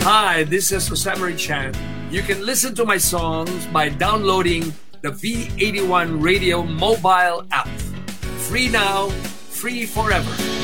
Hi, this is Jose Chan. You can listen to my songs by downloading the V81 Radio mobile app. Free now, free forever.